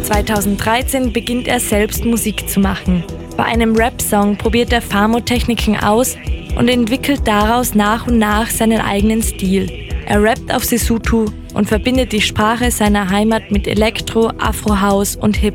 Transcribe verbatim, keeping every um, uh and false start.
zweitausenddreizehn beginnt er selbst Musik zu machen. Bei einem Rap-Song probiert er Famo-Techniken aus und entwickelt daraus nach und nach seinen eigenen Stil. Er rappt auf Sesotho und verbindet die Sprache seiner Heimat mit Elektro, Afro-House und Hip-Hop.